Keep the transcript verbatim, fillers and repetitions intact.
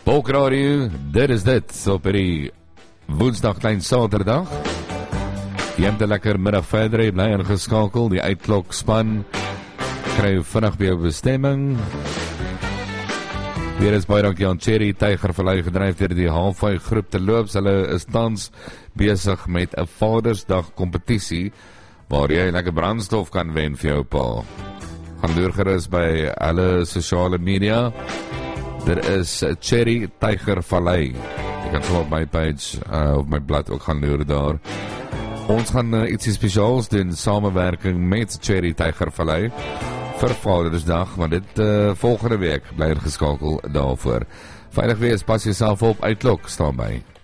Volkradio, dit is dit, op die woensdag klein saterdag. Jy hebt een lekker middag verder, jy bly ingeskakel, die uitklok span, kry jy vinnig by jou bestemming. Weer is baie dankie aan Cherry Tygervallei gedryf deur die halfvy groep te loop. Hulle is tans besig met 'n Vadersdag kompetisie, waar jy lekker brandstof kan wen vir jou pa. Gaan doorgerus by alle sosiale media. Daar is Cherry Tygervallei. Jy kan sommer op my page, uh, op my blad ook gaan loer daar. Ons gaan uh, ietsie spesiaals doen, samewerking met Cherry Tygervallei vir Vadersdag, maar dit uh, volgende week bly geskakel daarvoor. Veilig wees, pas jouself op, uitklok, staan by.